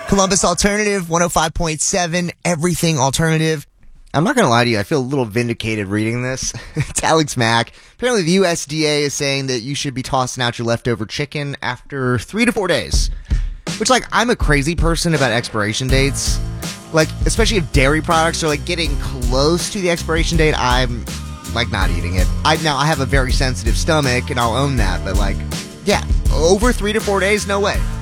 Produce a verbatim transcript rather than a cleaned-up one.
Columbus Alternative, one oh five point seven, everything alternative. I'm not going to lie to you. I feel a little vindicated reading this. It's Alex Mack. Apparently, the U S D A is saying that you should be tossing out your leftover chicken after three to four days. Which, like, I'm a crazy person about expiration dates. Like, especially if dairy products are, like, getting close to the expiration date, I'm, like, not eating it. I Now, I have a very sensitive stomach, and I'll own that. But, like, yeah, over three to four days, no way.